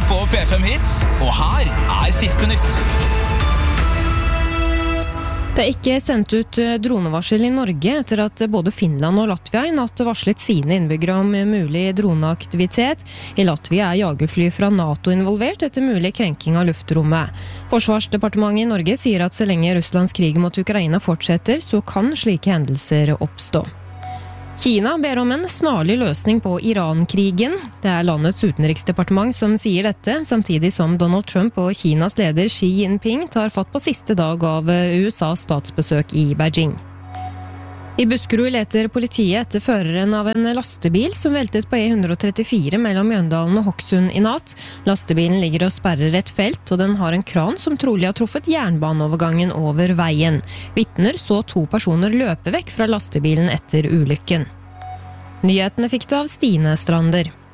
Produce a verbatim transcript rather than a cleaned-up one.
på P fem Hits, og her er siste nytt. Det er ikke sendt ut dronevarsel i Norge etter at både Finland og Latvia i natt varslet sine innbyggere om mulig droneaktivitet. I Latvia er jagerfly fra NATO involvert etter mulig krenking av luftrommet. Forsvarsdepartementet i Norge sier at så lenge Russlands krig mot Ukraina fortsetter, så kan slike hendelser oppstå. Kina ber om en snarlig løsning på Iran-krigen. Det er landets utenriksdepartement som sier dette, samtidig som Donald Trump og Kinas leder Xi Jinping tar fatt på siste dag av U S A's statsbesøk i Beijing. I Buskerud leter politiet etter føreren av en lastebil som veltet på E one thirty-four mellom Mjøndalen og Hokksund i natt. Lastebilen ligger og sperrer et felt, og den har en kran som trolig har truffet jernbaneovergangen over veien. Vitner så to personer løpe vekk fra lastebilen etter ulykken. Nyhetene fikk du av Stine Strander.